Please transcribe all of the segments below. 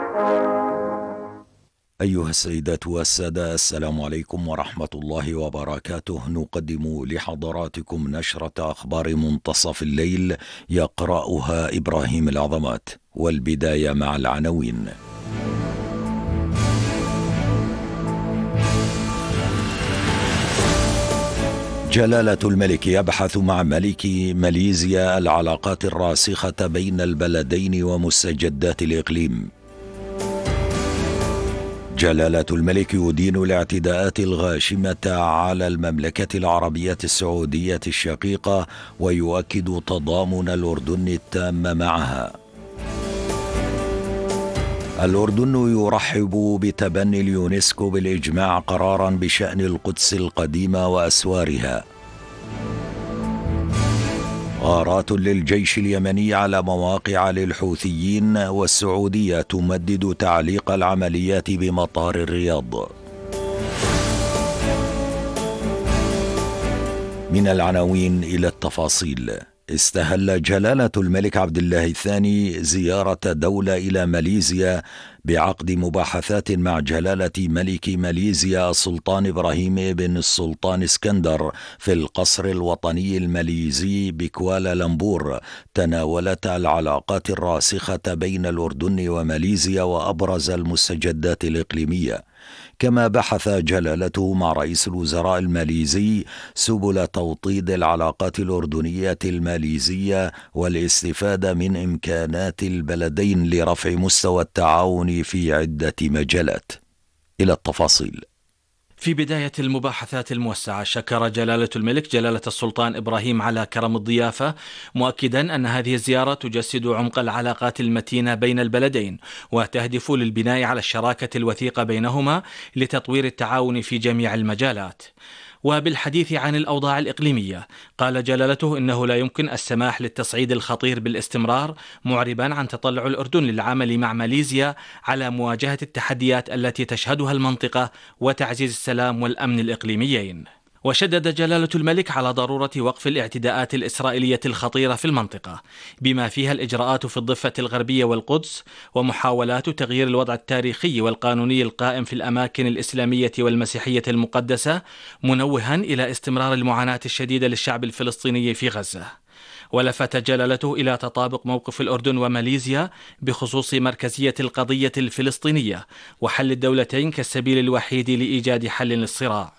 أيها السيدات والسادة، السلام عليكم ورحمة الله وبركاته. نقدم لحضراتكم نشرة أخبار منتصف الليل يقرأها إبراهيم العظمات، والبداية مع العناوين. جلالة الملك يبحث مع ملك ماليزيا العلاقات الراسخة بين البلدين ومستجدات الإقليم. جلالة الملك يدين الاعتداءات الغاشمة على المملكة العربية السعودية الشقيقة ويؤكد تضامن الأردن التام معها. الأردن يرحب بتبني اليونسكو بالإجماع قرارا بشأن القدس القديمة وأسوارها. غارات للجيش اليمني على مواقع للحوثيين، والسعودية تمدد تعليق العمليات بمطار الرياض. من العناوين إلى التفاصيل. استهل جلالة الملك عبد الله الثاني زيارة دولة إلى ماليزيا بعقد مباحثات مع جلالة ملك ماليزيا السلطان إبراهيم بن السلطان اسكندر في القصر الوطني الماليزي بكوالالمبور، تناولت العلاقات الراسخة بين الأردن وماليزيا وأبرز المستجدات الإقليمية. كما بحث جلالته مع رئيس الوزراء الماليزي سبل توطيد العلاقات الأردنية الماليزية والاستفادة من إمكانات البلدين لرفع مستوى التعاون في عدة مجالات. إلى التفاصيل. في بداية المباحثات الموسعة، شكر جلالة الملك جلالة السلطان إبراهيم على كرم الضيافة، مؤكدا أن هذه الزيارة تجسد عمق العلاقات المتينة بين البلدين وتهدف للبناء على الشراكة الوثيقة بينهما لتطوير التعاون في جميع المجالات. وبالحديث عن الأوضاع الإقليمية، قال جلالته إنه لا يمكن السماح للتصعيد الخطير بالاستمرار، معربا عن تطلع الأردن للعمل مع ماليزيا على مواجهة التحديات التي تشهدها المنطقة وتعزيز السلام والأمن الإقليميين. وشدد جلالة الملك على ضرورة وقف الاعتداءات الإسرائيلية الخطيرة في المنطقة، بما فيها الإجراءات في الضفة الغربية والقدس، ومحاولات تغيير الوضع التاريخي والقانوني القائم في الأماكن الإسلامية والمسيحية المقدسة، منوها إلى استمرار المعاناة الشديدة للشعب الفلسطيني في غزة. ولفت جلالته إلى تطابق موقف الأردن وماليزيا بخصوص مركزية القضية الفلسطينية وحل الدولتين كالسبيل الوحيد لإيجاد حل للصراع.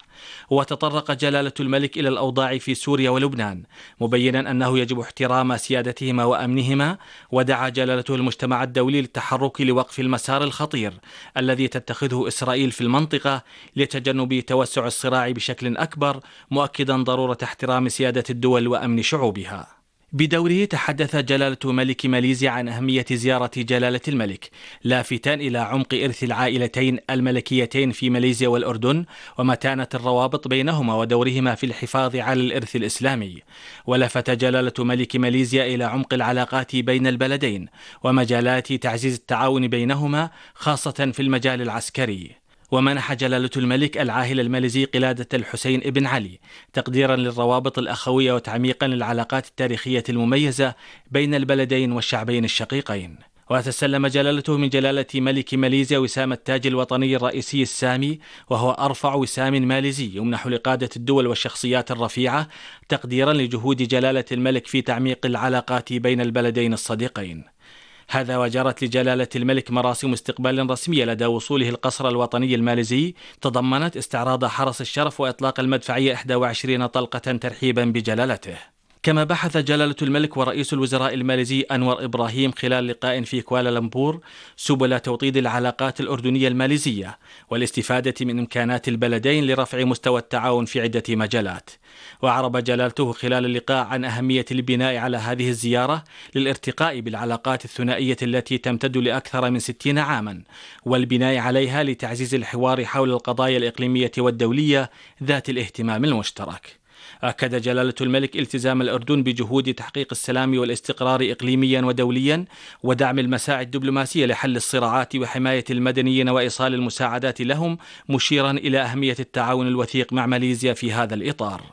وتطرق جلالة الملك إلى الأوضاع في سوريا ولبنان، مبينا أنه يجب احترام سيادتهما وأمنهما، ودعا جلالته المجتمع الدولي للتحرك لوقف المسار الخطير الذي تتخذه إسرائيل في المنطقة لتجنب توسع الصراع بشكل أكبر، مؤكدا ضرورة احترام سيادة الدول وأمن شعوبها. بدوره تحدث جلالة ملك ماليزيا عن أهمية زيارة جلالة الملك، لافتا إلى عمق إرث العائلتين الملكيتين في ماليزيا والأردن ومتانة الروابط بينهما ودورهما في الحفاظ على الإرث الإسلامي. ولفت جلالة ملك ماليزيا إلى عمق العلاقات بين البلدين ومجالات تعزيز التعاون بينهما، خاصة في المجال العسكري. ومنح جلالة الملك العاهل الماليزي قلادة الحسين ابن علي تقديرا للروابط الأخوية وتعميقا للعلاقات التاريخية المميزة بين البلدين والشعبين الشقيقين. وتسلم جلالته من جلالة ملك ماليزيا وسام التاج الوطني الرئيسي السامي، وهو أرفع وسام ماليزي يمنح لقادة الدول والشخصيات الرفيعة، تقديرا لجهود جلالة الملك في تعميق العلاقات بين البلدين الصديقين. هذا وجرت لجلالة الملك مراسم استقبال رسمية لدى وصوله القصر الوطني الماليزي، تضمنت استعراض حرس الشرف وإطلاق المدفعية 21 طلقة ترحيبا بجلالته. كما بحث جلالة الملك ورئيس الوزراء الماليزي أنور إبراهيم خلال لقاء في كوالالمبور سبل توطيد العلاقات الأردنية الماليزية والاستفادة من إمكانات البلدين لرفع مستوى التعاون في عدة مجالات. وأعرب جلالته خلال اللقاء عن أهمية البناء على هذه الزيارة للارتقاء بالعلاقات الثنائية التي تمتد لأكثر من 60 عاما، والبناء عليها لتعزيز الحوار حول القضايا الإقليمية والدولية ذات الاهتمام المشترك. أكد جلالة الملك التزام الأردن بجهود تحقيق السلام والاستقرار إقليميا ودوليا، ودعم المساعي الدبلوماسية لحل الصراعات وحماية المدنيين وإيصال المساعدات لهم، مشيرا إلى أهمية التعاون الوثيق مع ماليزيا في هذا الإطار.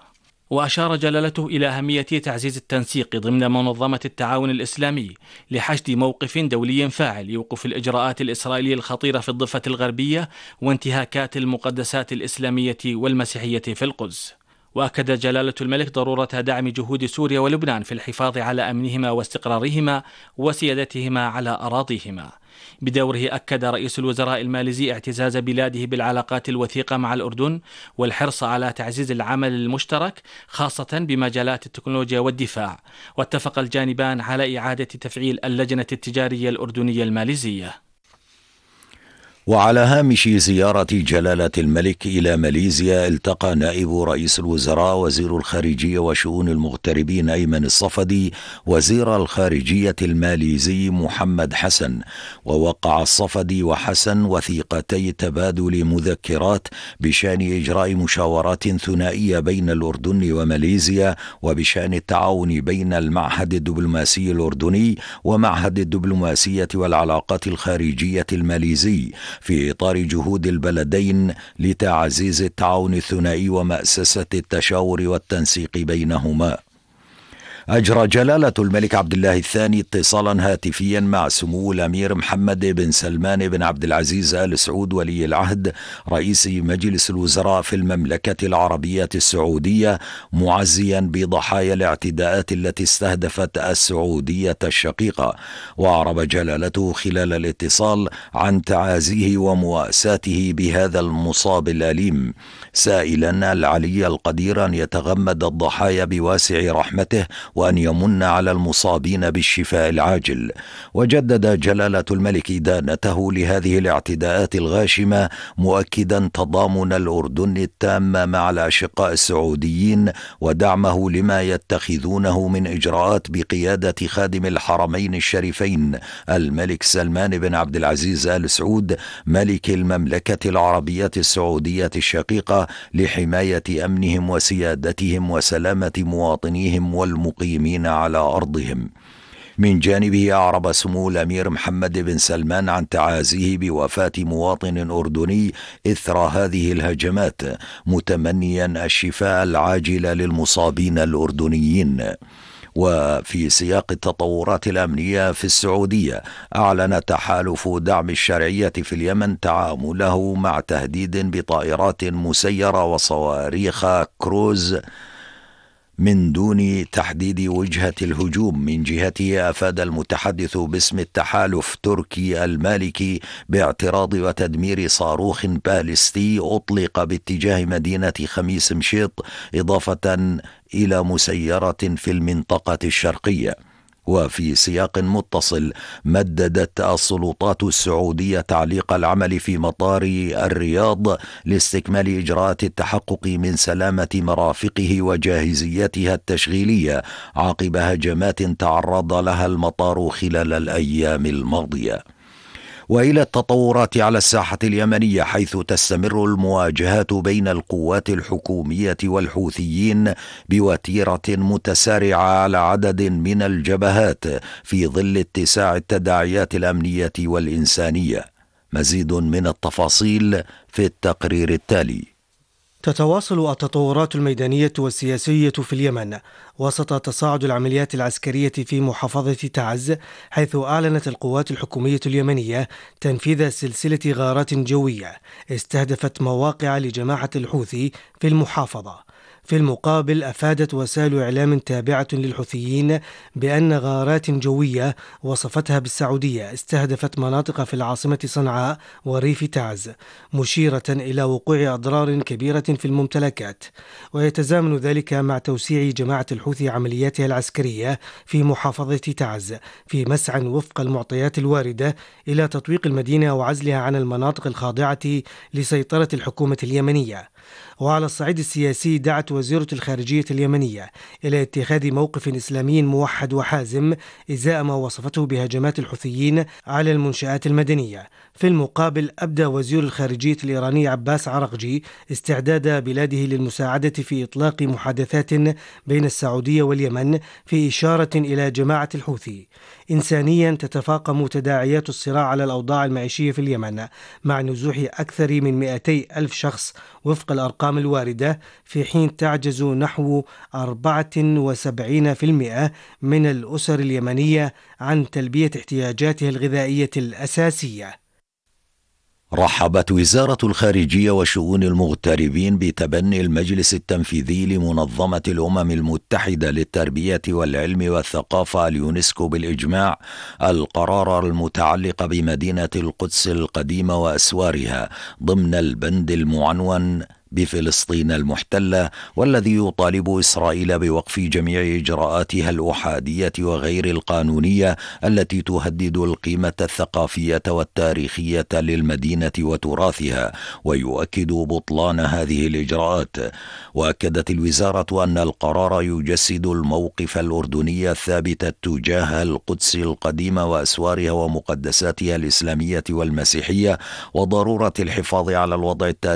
وأشار جلالته إلى أهمية تعزيز التنسيق ضمن منظمة التعاون الإسلامي لحشد موقف دولي فاعل يوقف الإجراءات الإسرائيلية الخطيرة في الضفة الغربية وانتهاكات المقدسات الإسلامية والمسيحية في القدس. وأكد جلالة الملك ضرورة دعم جهود سوريا ولبنان في الحفاظ على أمنهما واستقرارهما وسيادتهما على أراضيهما. بدوره أكد رئيس الوزراء الماليزي اعتزاز بلاده بالعلاقات الوثيقة مع الأردن والحرص على تعزيز العمل المشترك خاصة بمجالات التكنولوجيا والدفاع. واتفق الجانبان على إعادة تفعيل اللجنة التجارية الأردنية الماليزية. وعلى هامش زيارة جلالة الملك إلى ماليزيا، التقى نائب رئيس الوزراء وزير الخارجية وشؤون المغتربين أيمن الصفدي وزير الخارجية الماليزي محمد حسن. ووقع الصفدي وحسن وثيقتي تبادل مذكرات بشأن إجراء مشاورات ثنائية بين الأردن وماليزيا وبشأن التعاون بين المعهد الدبلوماسي الأردني ومعهد الدبلوماسية والعلاقات الخارجية الماليزي في إطار جهود البلدين لتعزيز التعاون الثنائي ومأسسة التشاور والتنسيق بينهما. أجرى جلالة الملك عبد الله الثاني اتصالا هاتفيا مع سمو الأمير محمد بن سلمان بن عبد العزيز آل سعود ولي العهد رئيس مجلس الوزراء في المملكة العربية السعودية، معزيا بضحايا الاعتداءات التي استهدفت السعودية الشقيقة. وأعرب جلالته خلال الاتصال عن تعازيه ومواساته بهذا المصاب الأليم، سائلا العلي القدير أن يتغمد الضحايا بواسع رحمته وأن يمن على المصابين بالشفاء العاجل. وجدد جلالة الملك إدانته لهذه الاعتداءات الغاشمة، مؤكدا تضامن الأردن التام مع الأشقاء السعوديين ودعمه لما يتخذونه من إجراءات بقيادة خادم الحرمين الشريفين الملك سلمان بن عبد العزيز آل سعود ملك المملكة العربية السعودية الشقيقة لحماية أمنهم وسيادتهم وسلامة مواطنيهم والمقيمين على أرضهم. من جانبه أعرب سمو الأمير محمد بن سلمان عن تعازيه بوفاة مواطن أردني إثر هذه الهجمات، متمنيا الشفاء العاجل للمصابين الأردنيين. وفي سياق التطورات الأمنية في السعودية، أعلن تحالف دعم الشرعية في اليمن تعامله مع تهديد بطائرات مسيرة وصواريخ كروز من دون تحديد وجهة الهجوم. من جهته أفاد المتحدث باسم التحالف تركي المالكي باعتراض وتدمير صاروخ باليستي أطلق باتجاه مدينة خميس مشيط، إضافة إلى مسيرة في المنطقة الشرقية. وفي سياق متصل، مددت السلطات السعودية تعليق العمل في مطار الرياض لاستكمال إجراءات التحقق من سلامة مرافقه وجاهزيتها التشغيلية عقب هجمات تعرض لها المطار خلال الأيام الماضية. وإلى التطورات على الساحة اليمنية، حيث تستمر المواجهات بين القوات الحكومية والحوثيين بوتيرة متسارعة على عدد من الجبهات في ظل اتساع التداعيات الأمنية والإنسانية. مزيد من التفاصيل في التقرير التالي. تتواصل التطورات الميدانية والسياسية في اليمن وسط تصاعد العمليات العسكرية في محافظة تعز، حيث أعلنت القوات الحكومية اليمنية تنفيذ سلسلة غارات جوية استهدفت مواقع لجماعة الحوثي في المحافظة. في المقابل، أفادت وسائل إعلام تابعة للحوثيين بأن غارات جوية وصفتها بالسعودية استهدفت مناطق في العاصمة صنعاء وريف تعز، مشيرة إلى وقوع أضرار كبيرة في الممتلكات. ويتزامن ذلك مع توسيع جماعة الحوثي عملياتها العسكرية في محافظة تعز في مسعى وفق المعطيات الواردة إلى تطويق المدينة وعزلها عن المناطق الخاضعة لسيطرة الحكومة اليمنية. وعلى الصعيد السياسي، دعت وزيرة الخارجية اليمنية إلى اتخاذ موقف إسلامي موحد وحازم إزاء ما وصفته بهجمات الحوثيين على المنشآت المدنية. في المقابل، أبدى وزير الخارجية الإيراني عباس عرقجي استعداد بلاده للمساعدة في إطلاق محادثات بين السعودية واليمن في إشارة إلى جماعة الحوثي. إنسانيا تتفاقم تداعيات الصراع على الأوضاع المعيشية في اليمن مع نزوح أكثر من 200 ألف شخص وفق الأرقام الواردة، في حين تعجز نحو 74% من الأسر اليمنية عن تلبية احتياجاتها الغذائية الأساسية. رحبت وزارة الخارجية وشؤون المغتربين بتبني المجلس التنفيذي لمنظمة الأمم المتحدة للتربية والعلم والثقافة اليونسكو بالإجماع القرار المتعلق بمدينة القدس القديمة وأسوارها ضمن البند المعنون بفلسطين المحتلة، والذي يطالب إسرائيل بوقف جميع إجراءاتها الأحادية وغير القانونية التي تهدد القيمة الثقافية والتاريخية للمدينة وتراثها، ويؤكد بطلان هذه الإجراءات. وأكدت الوزارة أن القرار يجسد الموقف الأردني الثابت تجاه القدس القديمة وأسوارها ومقدساتها الإسلامية والمسيحية، وضرورة الحفاظ على الوضع التاريخي